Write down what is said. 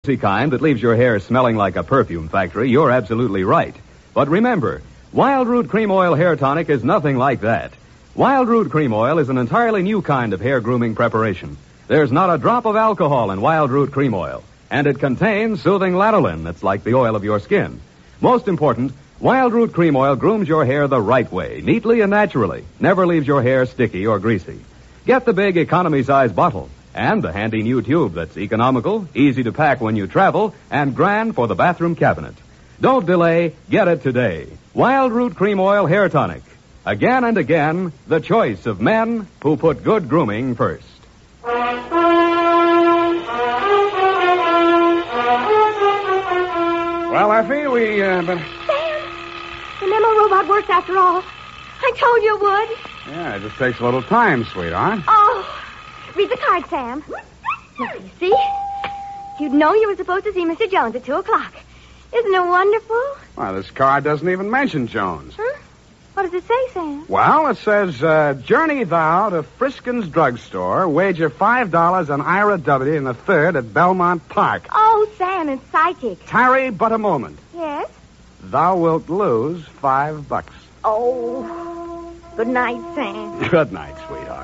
kind that leaves your hair smelling like a perfume factory, you're absolutely right. But remember, Wild Root Cream Oil Hair Tonic is nothing like that. Wild Root Cream Oil is an entirely new kind of hair grooming preparation. There's not a drop of alcohol in Wild Root Cream Oil, and it contains soothing lanolin that's like the oil of your skin. Most important, Wild Root Cream Oil grooms your hair the right way, neatly and naturally. Never leaves your hair sticky or greasy. Get the big economy-size bottle and the handy new tube that's economical, easy to pack when you travel, and grand for the bathroom cabinet. Don't delay. Get it today. Wild Root Cream Oil Hair Tonic. Again and again, the choice of men who put good grooming first. Well, Effie, we, Sam, the memo robot works after all. I told you it would. Yeah, it just takes a little time, sweetheart. Oh, read the card, Sam. Now, you see? You'd know you were supposed to see Mr. Jones at 2 o'clock. Isn't it wonderful? Well, this card doesn't even mention Jones. Huh? What does it say, Sam? Well, it says, journey thou to Friskin's drugstore, wager $5 on Ira W. in the third at Belmont Park. Oh, Sam, it's psychic. Tarry but a moment. Yes? Thou wilt lose $5. Oh, good night, Sam. Good night, sweetheart.